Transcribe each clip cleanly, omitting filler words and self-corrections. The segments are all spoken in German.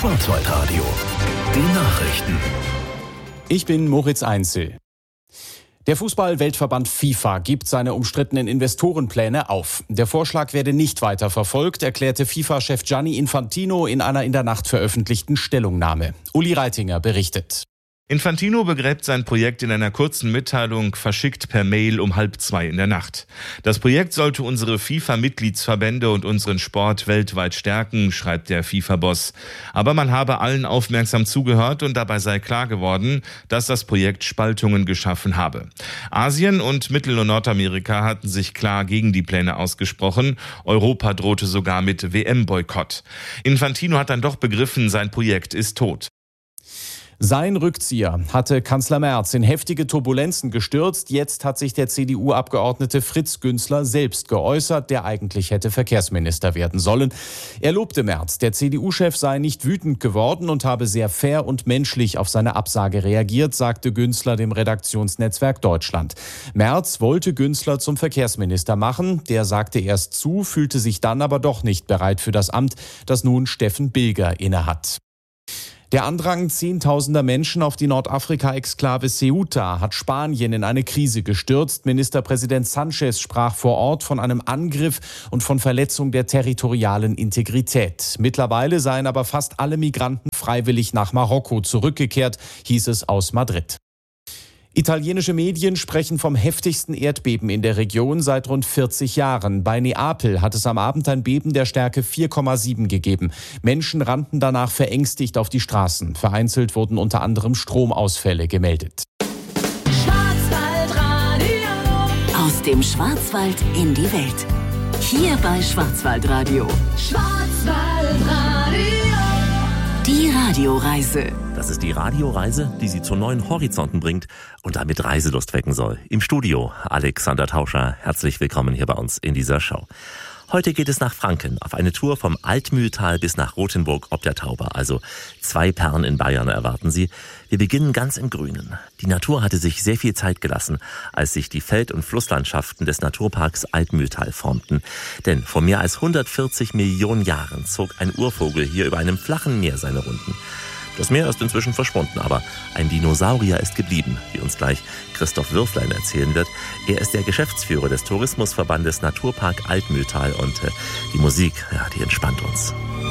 Schwarzwaldradio. Die Nachrichten. Ich bin Moritz Einzel. Der Fußball-Weltverband FIFA gibt seine umstrittenen Investorenpläne auf. Der Vorschlag werde nicht weiter verfolgt, erklärte FIFA-Chef Gianni Infantino in einer in der Nacht veröffentlichten Stellungnahme. Uli Reitinger berichtet. Infantino begräbt sein Projekt in einer kurzen Mitteilung, verschickt per Mail um 1:30 in der Nacht. Das Projekt sollte unsere FIFA-Mitgliedsverbände und unseren Sport weltweit stärken, schreibt der FIFA-Boss. Aber man habe allen aufmerksam zugehört und dabei sei klar geworden, dass das Projekt Spaltungen geschaffen habe. Asien und Mittel- und Nordamerika hatten sich klar gegen die Pläne ausgesprochen. Europa drohte sogar mit WM-Boykott. Infantino hat dann doch begriffen, sein Projekt ist tot. Sein Rückzieher hatte Kanzler Merz in heftige Turbulenzen gestürzt. Jetzt hat sich der CDU-Abgeordnete Fritz Günzler selbst geäußert, der eigentlich hätte Verkehrsminister werden sollen. Er lobte Merz. Der CDU-Chef sei nicht wütend geworden und habe sehr fair und menschlich auf seine Absage reagiert, sagte Günzler dem Redaktionsnetzwerk Deutschland. Merz wollte Günzler zum Verkehrsminister machen. Der sagte erst zu, fühlte sich dann aber doch nicht bereit für das Amt, das nun Steffen Bilger innehat. Der Andrang zehntausender Menschen auf die Nordafrika-Exklave Ceuta hat Spanien in eine Krise gestürzt. Ministerpräsident Sanchez sprach vor Ort von einem Angriff und von Verletzung der territorialen Integrität. Mittlerweile seien aber fast alle Migranten freiwillig nach Marokko zurückgekehrt, hieß es aus Madrid. Italienische Medien sprechen vom heftigsten Erdbeben in der Region seit rund 40 Jahren. Bei Neapel hat es am Abend ein Beben der Stärke 4,7 gegeben. Menschen rannten danach verängstigt auf die Straßen. Vereinzelt wurden unter anderem Stromausfälle gemeldet. Aus dem Schwarzwald in die Welt. Hier bei Schwarzwaldradio. Die Radioreise. Das ist die Radioreise, die Sie zu neuen Horizonten bringt und damit Reiselust wecken soll. Im Studio Alexander Tauscher. Herzlich willkommen hier bei uns in dieser Show. Heute geht es nach Franken auf eine Tour vom Altmühltal bis nach Rothenburg ob der Tauber. Also 2 Perlen in Bayern erwarten Sie. Wir beginnen ganz im Grünen. Die Natur hatte sich sehr viel Zeit gelassen, als sich die Feld- und Flusslandschaften des Naturparks Altmühltal formten. Denn vor mehr als 140 Millionen Jahren zog ein Urvogel hier über einem flachen Meer seine Runden. Das Meer ist inzwischen verschwunden, aber ein Dinosaurier ist geblieben, wie uns gleich Christoph Würflein erzählen wird. Er ist der Geschäftsführer des Tourismusverbandes Naturpark Altmühltal und die Musik, ja, die entspannt uns.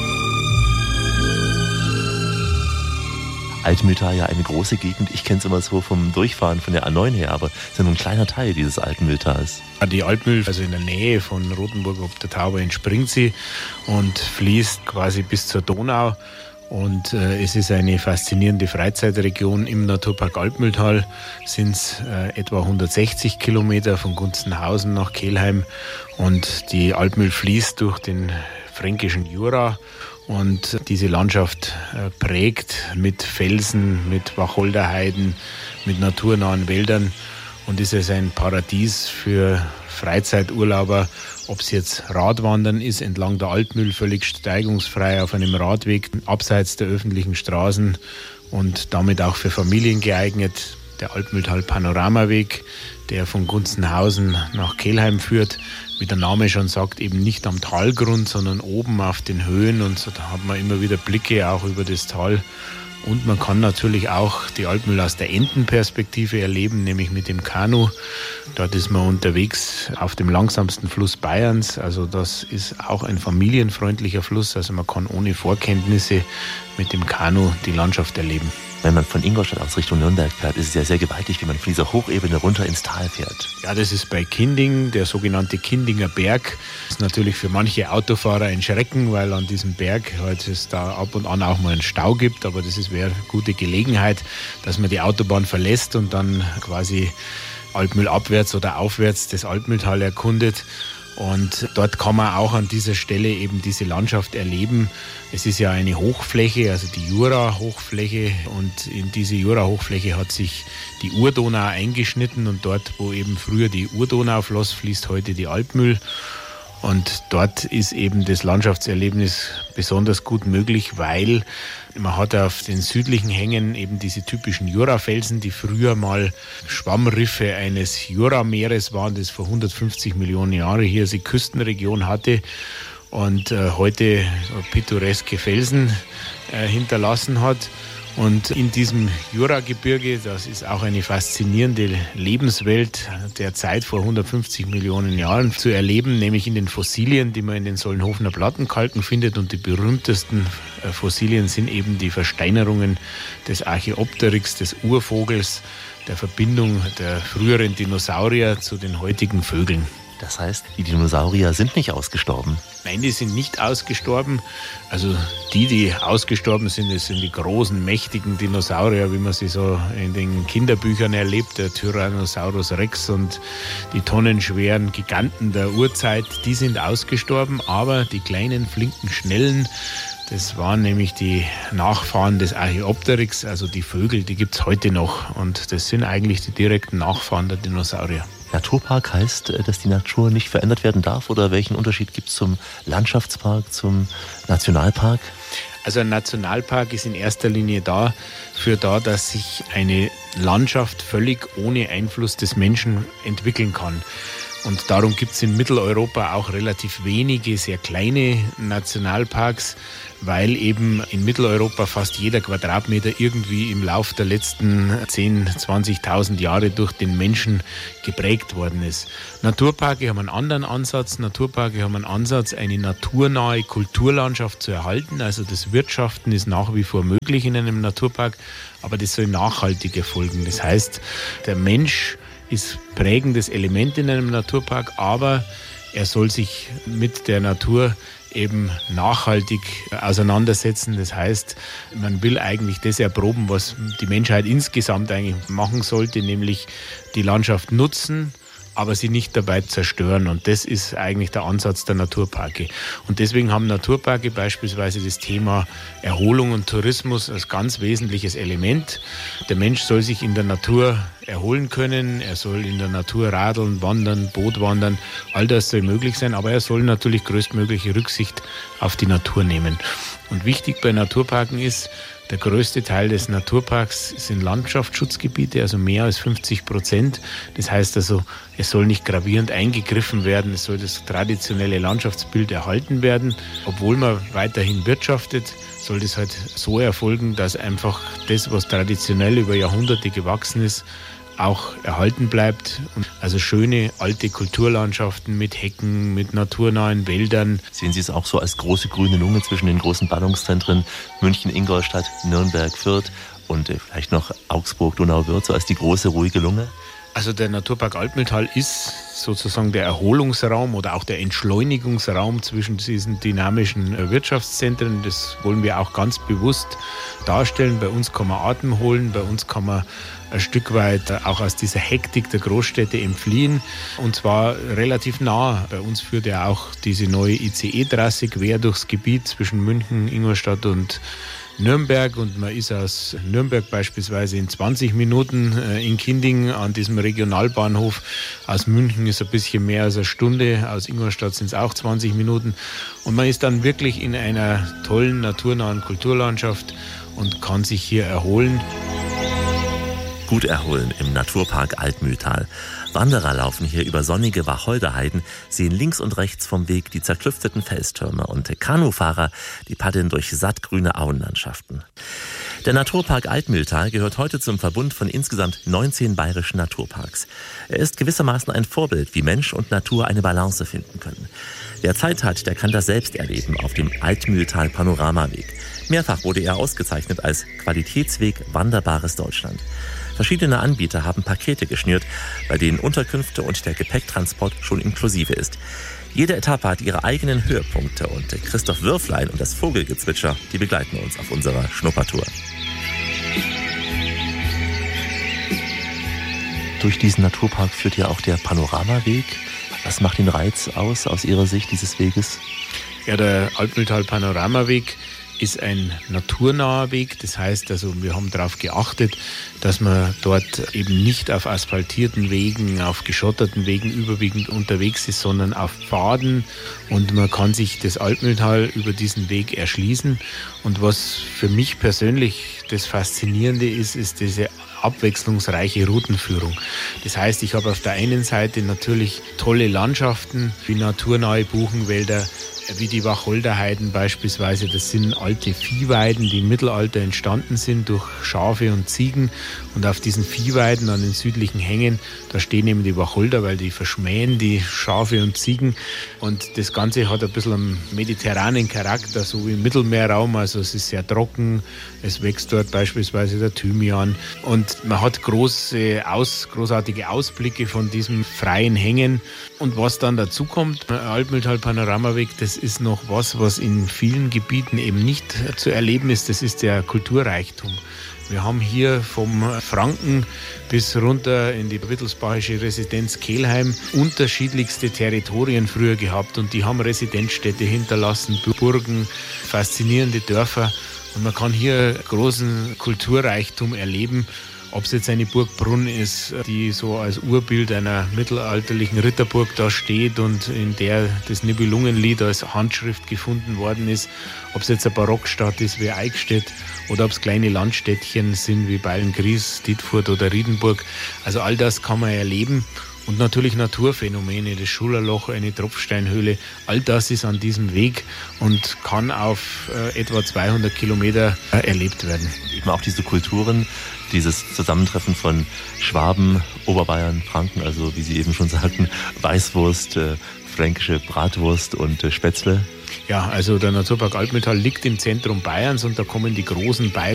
Altmühltal, ja, eine große Gegend. Ich kenne es immer so vom Durchfahren von der A9 her, aber es ist ja nur ein kleiner Teil dieses Altmühltals. Die Altmühl, also in der Nähe von Rothenburg ob der Tauber, entspringt sie und fließt quasi bis zur Donau. Und es ist eine faszinierende Freizeitregion. Im Naturpark Altmühltal sind es etwa 160 Kilometer von Gunzenhausen nach Kelheim. Und die Altmühl fließt durch den fränkischen Jura. Und diese Landschaft prägt mit Felsen, mit Wacholderheiden, mit naturnahen Wäldern. Und ist es ein Paradies für Freizeiturlauber, ob es jetzt Radwandern ist, entlang der Altmühl, völlig steigungsfrei auf einem Radweg, abseits der öffentlichen Straßen und damit auch für Familien geeignet. Der Altmühltal-Panoramaweg, der von Gunzenhausen nach Kelheim führt, wie der Name schon sagt, eben nicht am Talgrund, sondern oben auf den Höhen. Und so da hat man immer wieder Blicke auch über das Tal. Und man kann natürlich auch die Altmühl aus der Entenperspektive erleben, nämlich mit dem Kanu. Dort ist man unterwegs auf dem langsamsten Fluss Bayerns. Also das ist auch ein familienfreundlicher Fluss. Also man kann ohne Vorkenntnisse mit dem Kanu die Landschaft erleben. Wenn man von Ingolstadt aus Richtung Nürnberg fährt, ist es ja sehr gewaltig, wie man von dieser Hochebene runter ins Tal fährt. Ja, das ist bei Kinding, der sogenannte Kindinger Berg. Das ist natürlich für manche Autofahrer ein Schrecken, weil an diesem Berg halt es da ab und an auch mal einen Stau gibt. Aber das wäre eine gute Gelegenheit, dass man die Autobahn verlässt und dann quasi Altmühl abwärts oder aufwärts das Altmühltal erkundet. Und dort kann man auch an dieser Stelle eben diese Landschaft erleben. Es ist ja eine Hochfläche, also die Jura-Hochfläche, und in diese Jura-Hochfläche hat sich die Urdonau eingeschnitten und dort, wo eben früher die Urdonau floss, fließt heute die Altmühl. Und dort ist eben das Landschaftserlebnis besonders gut möglich, weil man hat auf den südlichen Hängen eben diese typischen Jurafelsen, die früher mal Schwammriffe eines Jurameeres waren, das vor 150 Millionen Jahren hier die Küstenregion hatte. und heute pittoreske Felsen hinterlassen hat. Und in diesem Juragebirge, das ist auch eine faszinierende Lebenswelt der Zeit vor 150 Millionen Jahren zu erleben, nämlich in den Fossilien, die man in den Solnhofener Plattenkalken findet. Und die berühmtesten Fossilien sind eben die Versteinerungen des Archaeopteryx, des Urvogels, der Verbindung der früheren Dinosaurier zu den heutigen Vögeln. Das heißt, die Dinosaurier sind nicht ausgestorben? Nein, die sind nicht ausgestorben. Also die ausgestorben sind, das sind die großen, mächtigen Dinosaurier, wie man sie so in den Kinderbüchern erlebt, der Tyrannosaurus Rex und die tonnenschweren Giganten der Urzeit, die sind ausgestorben, aber die kleinen, flinken, schnellen, das waren nämlich die Nachfahren des Archaeopteryx, also die Vögel, die gibt es heute noch und das sind eigentlich die direkten Nachfahren der Dinosaurier. Naturpark heißt, dass die Natur nicht verändert werden darf, oder welchen Unterschied gibt es zum Landschaftspark, zum Nationalpark? Also ein Nationalpark ist in erster Linie dafür da, dass sich eine Landschaft völlig ohne Einfluss des Menschen entwickeln kann. Und darum gibt es in Mitteleuropa auch relativ wenige, sehr kleine Nationalparks, weil eben in Mitteleuropa fast jeder Quadratmeter irgendwie im Lauf der letzten 10.000, 20.000 Jahre durch den Menschen geprägt worden ist. Naturparke haben einen anderen Ansatz. Naturparke haben einen Ansatz, eine naturnahe Kulturlandschaft zu erhalten. Also das Wirtschaften ist nach wie vor möglich in einem Naturpark, aber das soll nachhaltig erfolgen. Das heißt, der Mensch ist prägendes Element in einem Naturpark, aber er soll sich mit der Natur eben nachhaltig auseinandersetzen. Das heißt, man will eigentlich das erproben, was die Menschheit insgesamt eigentlich machen sollte, nämlich die Landschaft nutzen, aber sie nicht dabei zerstören. Und das ist eigentlich der Ansatz der Naturparke. Und deswegen haben Naturparke beispielsweise das Thema Erholung und Tourismus als ganz wesentliches Element. Der Mensch soll sich in der Natur erholen können, er soll in der Natur radeln, wandern, Boot wandern, all das soll möglich sein, aber er soll natürlich größtmögliche Rücksicht auf die Natur nehmen. Und wichtig bei Naturparken ist, der größte Teil des Naturparks sind Landschaftsschutzgebiete, also mehr als 50%. Das heißt also, es soll nicht gravierend eingegriffen werden, es soll das traditionelle Landschaftsbild erhalten werden. Obwohl man weiterhin wirtschaftet, soll das halt so erfolgen, dass einfach das, was traditionell über Jahrhunderte gewachsen ist, auch erhalten bleibt. Also schöne alte Kulturlandschaften mit Hecken, mit naturnahen Wäldern. Sehen Sie es auch so als große grüne Lunge zwischen den großen Ballungszentren München, Ingolstadt, Nürnberg, Fürth und vielleicht noch Augsburg, Donauwörth, so als die große ruhige Lunge? Also der Naturpark Altmühltal ist sozusagen der Erholungsraum oder auch der Entschleunigungsraum zwischen diesen dynamischen Wirtschaftszentren. Das wollen wir auch ganz bewusst darstellen. Bei uns kann man Atem holen, bei uns kann man ein Stück weit auch aus dieser Hektik der Großstädte entfliehen, und zwar relativ nah. Bei uns führt ja auch diese neue ICE-Trasse quer durchs Gebiet zwischen München, Ingolstadt und Nürnberg, und man ist aus Nürnberg beispielsweise in 20 Minuten in Kinding an diesem Regionalbahnhof. Aus München ist ein bisschen mehr als eine Stunde, aus Ingolstadt sind es auch 20 Minuten, und man ist dann wirklich in einer tollen, naturnahen Kulturlandschaft und kann sich hier erholen. Gut erholen im Naturpark Altmühltal. Wanderer laufen hier über sonnige Wacholderheiden, sehen links und rechts vom Weg die zerklüfteten Felstürme, und Kanufahrer, die paddeln durch sattgrüne Auenlandschaften. Der Naturpark Altmühltal gehört heute zum Verbund von insgesamt 19 bayerischen Naturparks. Er ist gewissermaßen ein Vorbild, wie Mensch und Natur eine Balance finden können. Wer Zeit hat, der kann das selbst erleben auf dem Altmühltal Panoramaweg. Mehrfach wurde er ausgezeichnet als Qualitätsweg Wanderbares Deutschland. Verschiedene Anbieter haben Pakete geschnürt, bei denen Unterkünfte und der Gepäcktransport schon inklusive ist. Jede Etappe hat ihre eigenen Höhepunkte, und Christoph Würflein und das Vogelgezwitscher, die begleiten uns auf unserer Schnuppertour. Durch diesen Naturpark führt ja auch der Panoramaweg. Was macht den Reiz aus Ihrer Sicht dieses Weges? Ja, der Altmühltal Panoramaweg ist ein naturnaher Weg. Das heißt, also wir haben darauf geachtet, dass man dort eben nicht auf asphaltierten Wegen, auf geschotterten Wegen überwiegend unterwegs ist, sondern auf Pfaden, und man kann sich das Altmühltal über diesen Weg erschließen. Und was für mich persönlich das Faszinierende ist, ist diese abwechslungsreiche Routenführung. Das heißt, ich habe auf der einen Seite natürlich tolle Landschaften wie naturnahe Buchenwälder, wie die Wacholderheiden beispielsweise. Das sind alte Viehweiden, die im Mittelalter entstanden sind durch Schafe und Ziegen. Und auf diesen Viehweiden an den südlichen Hängen, da stehen eben die Wacholder, weil die verschmähen die Schafe und Ziegen. Und das Ganze hat ein bisschen einen mediterranen Charakter, so wie im Mittelmeerraum. Also es ist sehr trocken, es wächst dort beispielsweise der Thymian. Und man hat großartige Ausblicke von diesem freien Hängen. Und was dann dazu kommt, Altmühltal-Panoramaweg, das ist noch was in vielen Gebieten eben nicht zu erleben ist, das ist der Kulturreichtum. Wir haben hier vom Franken bis runter in die wittelsbachische Residenz Kelheim unterschiedlichste Territorien früher gehabt und die haben Residenzstädte hinterlassen, Burgen, faszinierende Dörfer und man kann hier großen Kulturreichtum erleben. Ob es jetzt eine Burg Brunn ist, die so als Urbild einer mittelalterlichen Ritterburg da steht und in der das Nibelungenlied als Handschrift gefunden worden ist, ob es jetzt eine Barockstadt ist wie Eichstätt oder ob es kleine Landstädtchen sind wie Beilngries, Dietfurt oder Riedenburg. Also all das kann man erleben. Und natürlich Naturphänomene, das Schullerloch, eine Tropfsteinhöhle, all das ist an diesem Weg und kann auf etwa 200 Kilometer erlebt werden. Eben auch diese Kulturen, dieses Zusammentreffen von Schwaben, Oberbayern, Franken, also wie Sie eben schon sagten, Weißwurst, fränkische Bratwurst und Spätzle. Ja, also der Naturpark Altmühltal liegt im Zentrum Bayerns und da kommen die großen